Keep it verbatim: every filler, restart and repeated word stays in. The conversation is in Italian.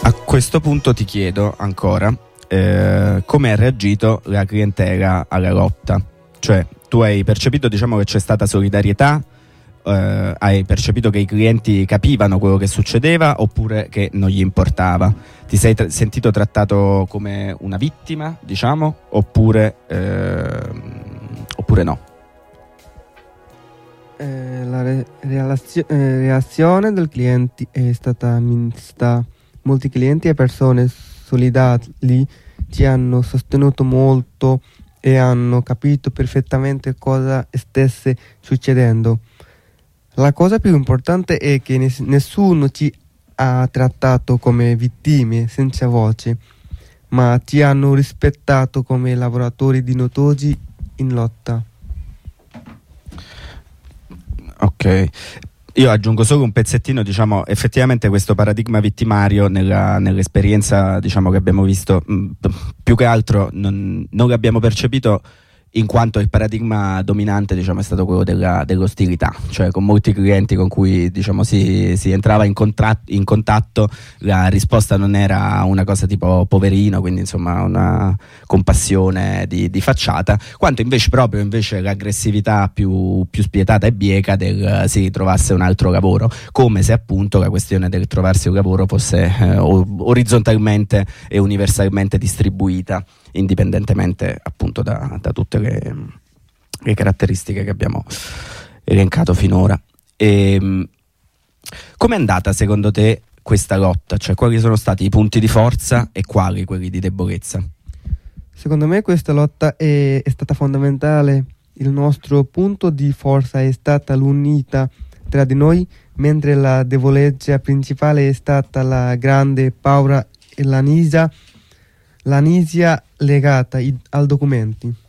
A questo punto ti chiedo ancora eh, come ha reagito la clientela alla lotta, cioè tu hai percepito, diciamo, che c'è stata solidarietà, eh, hai percepito che i clienti capivano quello che succedeva oppure che non gli importava? Ti sei tra- sentito trattato come una vittima, diciamo, oppure, eh, oppure no? Eh, la re- relazio- eh, reazione del cliente è stata mista. Molti clienti e persone solidali ci hanno sostenuto molto e hanno capito perfettamente cosa stesse succedendo. La cosa più importante è che ness- nessuno ci ha trattato come vittime senza voce, ma ci hanno rispettato come lavoratori dignitosi in lotta. Ok. Io aggiungo solo un pezzettino, diciamo, effettivamente questo paradigma vittimario nella, nell'esperienza, diciamo, che abbiamo visto, mh, più che altro non, non l'abbiamo percepito in quanto il paradigma dominante, diciamo, è stato quello della, dell'ostilità, cioè con molti clienti con cui, diciamo, si, si entrava in, contra- in contatto, la risposta non era una cosa tipo poverino, quindi insomma una compassione di, di facciata, quanto invece proprio invece l'aggressività più, più spietata e bieca del si trovasse un altro lavoro, come se appunto la questione del trovarsi un lavoro fosse eh, orizzontalmente e universalmente distribuita, indipendentemente appunto da, da tutte le, le caratteristiche che abbiamo elencato finora. E, com'è andata secondo te questa lotta? Cioè, quali sono stati i punti di forza e quali quelli di debolezza? Secondo me questa lotta è, è stata fondamentale. Il nostro punto di forza è stata l'unità tra di noi, mentre la debolezza principale è stata la grande paura e l'ansia l'ansia legata ai documenti.